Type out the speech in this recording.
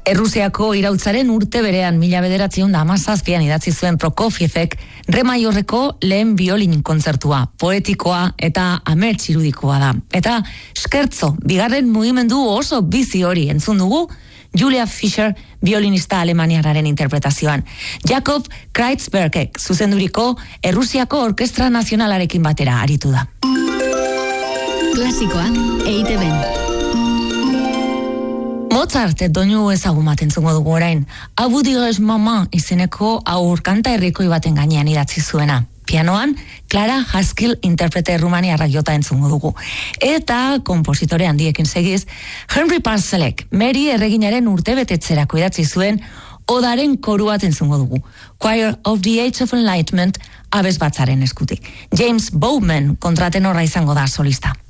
Errusiako irautzaren urte berean 1917an idatzi zuen Prokofievek Re maiorreko lehen biolin kontzertua, poetikoa eta amets irudikoa da. Eta skertzo, bigarren mugimendu oso bizi hori entzun dugu Julia Fischer violinista alemaniarraren interpretazioan. Jakob Kreitzbergek zuzenduriko Errusiako Orkestra Nazionalarekin batera aritu da. Klasikoa, EITB. Mozart doinu ezagun bat entzungo dugu orain. Abu dires mama izeneko aur kanta herrikoi baten gainean idatzi zuena. Pianoan, Clara Haskell interprete rumaniarrak jota entzungo dugu. Eta kompositore handiekin segiz, Henry Purcellek Mary erreginaren urtebetetzerako idatzi zuen odaren koru bat entzungo dugu. Choir of the Age of Enlightenment abesbatzaren eskutik. James Bowman kontratenorra izango da solista.